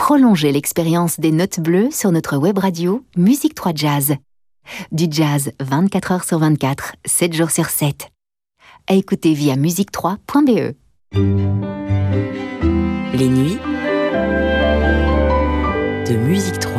prolongez l'expérience des notes bleues sur notre web radio Musique 3 Jazz. Du jazz 24 heures sur 24, 7 jours sur 7. À écouter via musique3.be. Les nuits de Musique 3.